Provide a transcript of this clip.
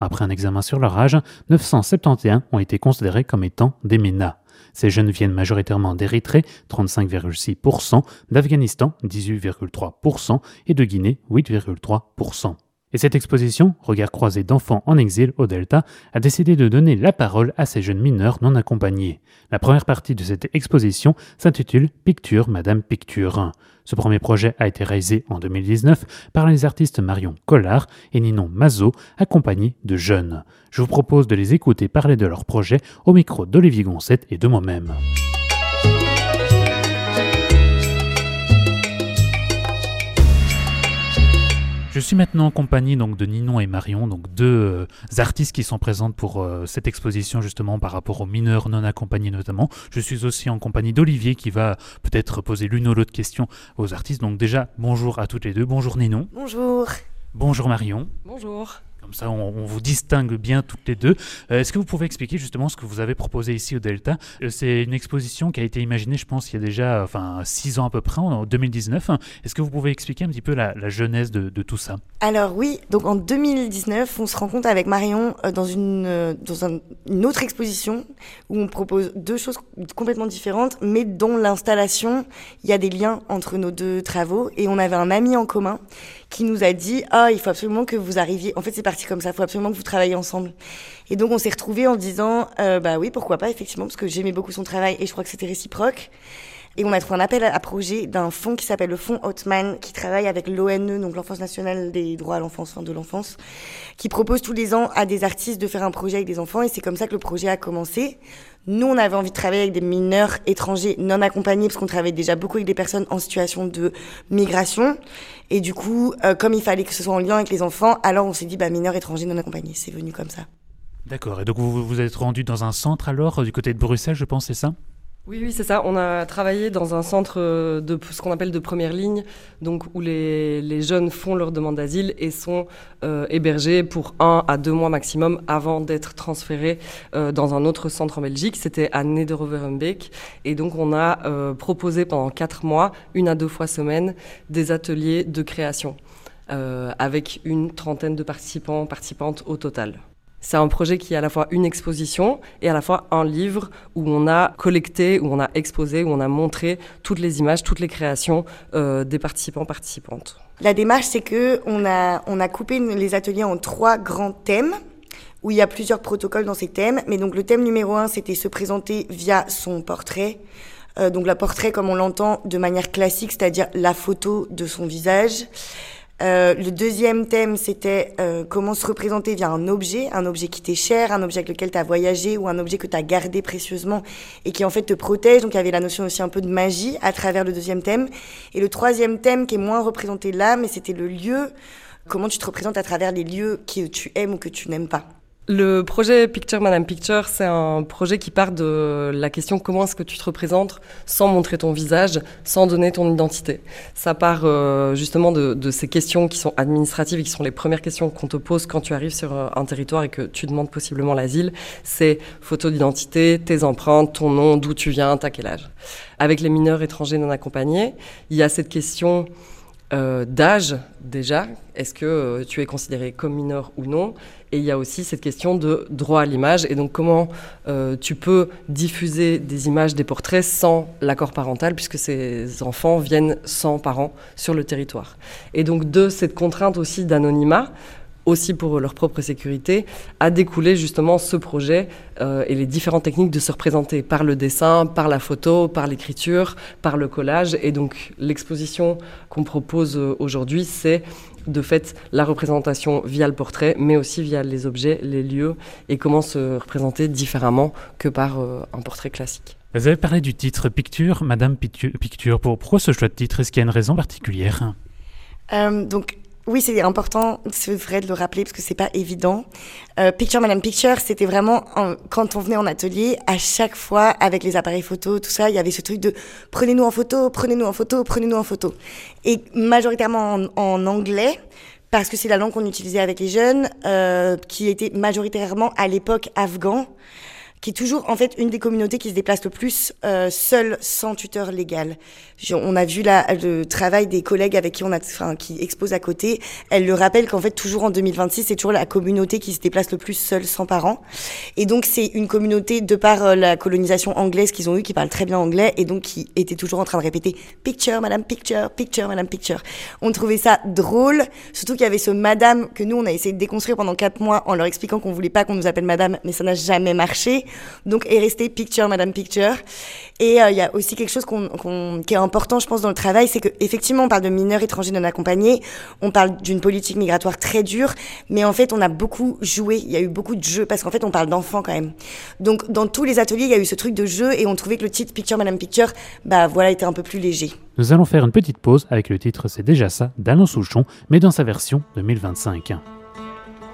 Après un examen sur leur âge, 971 ont été considérés comme étant des MENA. Ces jeunes viennent majoritairement d'Érythrée, 35,6%, d'Afghanistan, 18,3%, et de Guinée, 8,3%. Et cette exposition, regard croisé d'enfants en exil au Delta, a décidé de donner la parole à ces jeunes mineurs non accompagnés. La première partie de cette exposition s'intitule « Picture, Madame Picture ». Ce premier projet a été réalisé en 2019 par les artistes Marion Collard et Ninon Mazot, accompagnés de jeunes. Je vous propose de les écouter parler de leur projet au micro d'Olivier Goncette et de moi-même. Je suis maintenant en compagnie donc, de Ninon et Marion, donc deux artistes qui sont présentes pour cette exposition justement par rapport aux mineurs non accompagnés notamment. Je suis aussi en compagnie d'Olivier qui va peut-être poser l'une ou l'autre question aux artistes. Donc déjà, bonjour à toutes les deux. Bonjour Ninon. Bonjour. Bonjour Marion. Bonjour. Comme ça, on vous distingue bien toutes les deux. Est-ce que vous pouvez expliquer justement ce que vous avez proposé ici au Delta ? C'est une exposition qui a été imaginée, je pense, il y a déjà 6 ans à peu près, en 2019. Est-ce que vous pouvez expliquer un petit peu la genèse de tout ça ? Alors oui, donc en 2019, on se rencontre avec Marion dans une autre exposition où on propose deux choses complètement différentes, mais dont l'installation, il y a des liens entre nos deux travaux. Et on avait un ami en commun qui nous a dit « Ah, il faut absolument que vous arriviez... » En fait, c'est parti comme ça, il faut absolument que vous travailliez ensemble. Et donc, on s'est retrouvés en disant « Bah oui, pourquoi pas, effectivement, parce que j'aimais beaucoup son travail et je crois que c'était réciproque. » Et on a trouvé un appel à projet d'un fonds qui s'appelle le fonds Hotman, qui travaille avec l'ONE, donc l'Enfance nationale des droits à l'enfance, de l'enfance, qui propose tous les ans à des artistes de faire un projet avec des enfants. Et c'est comme ça que le projet a commencé. Nous, on avait envie de travailler avec des mineurs étrangers non accompagnés, parce qu'on travaillait déjà beaucoup avec des personnes en situation de migration. Et du coup, comme il fallait que ce soit en lien avec les enfants, alors on s'est dit, mineurs étrangers non accompagnés. C'est venu comme ça. D'accord. Et donc, vous vous êtes rendu dans un centre alors, du côté de Bruxelles, je pense, c'est ça ? Oui, c'est ça. On a travaillé dans un centre de ce qu'on appelle de première ligne, donc où les jeunes font leur demande d'asile et sont hébergés pour 1 à 2 mois maximum avant d'être transférés dans un autre centre en Belgique. C'était à Nederoverenbeek. Et donc, on a proposé pendant 4 mois, 1 à 2 fois semaine, des ateliers de création avec une trentaine de participantes au total. C'est un projet qui est à la fois une exposition et à la fois un livre où on a collecté, où on a exposé, où on a montré toutes les images, toutes les créations des participantes. La démarche, c'est qu'on a coupé les ateliers en 3 grands thèmes où il y a plusieurs protocoles dans ces thèmes. Mais donc le thème numéro 1, c'était se présenter via son portrait. Donc le portrait comme on l'entend de manière classique, c'est-à-dire la photo de son visage. Le deuxième thème, c'était comment se représenter via un objet qui t'est cher, un objet avec lequel tu as voyagé ou un objet que tu as gardé précieusement et qui en fait te protège. Donc il y avait la notion aussi un peu de magie à travers le deuxième thème. Et le troisième thème qui est moins représenté là, mais c'était le lieu, comment tu te représentes à travers les lieux que tu aimes ou que tu n'aimes pas. Le projet Picture Madame Picture, c'est un projet qui part de la question comment est-ce que tu te représentes sans montrer ton visage, sans donner ton identité. Ça part justement de ces questions qui sont administratives et qui sont les premières questions qu'on te pose quand tu arrives sur un territoire et que tu demandes possiblement l'asile. C'est photo d'identité, tes empreintes, ton nom, d'où tu viens, t'as quel âge. Avec les mineurs étrangers non accompagnés, il y a cette question d'âge déjà. Est-ce que tu es considéré comme mineur ou non ? Et il y a aussi cette question de droit à l'image et donc comment tu peux diffuser des images, des portraits sans l'accord parental puisque ces enfants viennent sans parents sur le territoire. Et donc de cette contrainte aussi d'anonymat, aussi pour leur propre sécurité, a découlé justement ce projet et les différentes techniques de se représenter par le dessin, par la photo, par l'écriture, par le collage. Et donc l'exposition qu'on propose aujourd'hui, c'est de fait la représentation via le portrait, mais aussi via les objets, les lieux, et comment se représenter différemment que par un portrait classique. Vous avez parlé du titre Picture, Madame Picture. Pourquoi ce choix de titre ? Est-ce qu'il y a une raison particulière ? Oui, c'est important, c'est vrai de le rappeler parce que c'est pas évident. Picture Madame Picture, c'était vraiment quand on venait en atelier, à chaque fois avec les appareils photo, tout ça, il y avait ce truc de prenez-nous en photo, prenez-nous en photo, prenez-nous en photo. Et majoritairement en anglais, parce que c'est la langue qu'on utilisait avec les jeunes, qui était majoritairement à l'époque afghan, qui est toujours en fait une des communautés qui se déplace le plus seule, sans tuteur légal. On a vu le travail des collègues avec qui qui exposent à côté. Elle le rappelle qu'en fait toujours en 2026, c'est toujours la communauté qui se déplace le plus seule, sans parents. Et donc c'est une communauté de par la colonisation anglaise qu'ils ont eue, qui parle très bien anglais et donc qui était toujours en train de répéter picture, madame picture, picture, madame picture. On trouvait ça drôle, surtout qu'il y avait ce madame que nous on a essayé de déconstruire pendant 4 mois en leur expliquant qu'on voulait pas qu'on nous appelle madame, mais ça n'a jamais marché. Donc est resté picture, madame picture. Et il y a aussi quelque chose qui est important, je pense, dans le travail, c'est que effectivement on parle de mineurs étrangers non accompagnés, on parle d'une politique migratoire très dure, mais en fait on a beaucoup joué, il y a eu beaucoup de jeux, parce qu'en fait on parle d'enfants quand même. Donc dans tous les ateliers il y a eu ce truc de jeu et on trouvait que le titre Picture Madame Picture, était un peu plus léger. Nous allons faire une petite pause avec le titre C'est déjà ça d'Alain Souchon, mais dans sa version 2025.